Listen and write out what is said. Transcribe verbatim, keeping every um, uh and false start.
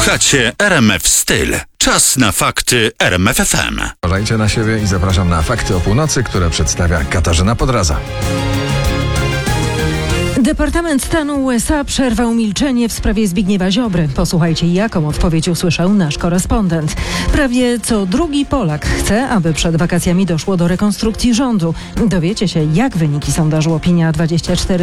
Słuchacie R M F Styl. Czas na fakty R M F F M. Uważajcie na siebie i zapraszam na fakty o północy, które przedstawia Katarzyna Podraza. Departament Stanu U S A przerwał milczenie w sprawie Zbigniewa Ziobry. Posłuchajcie, jaką odpowiedź usłyszał nasz korespondent. Prawie co drugi Polak chce, aby przed wakacjami doszło do rekonstrukcji rządu. Dowiecie się, jak wyniki sondażu Opinia dwadzieścia cztery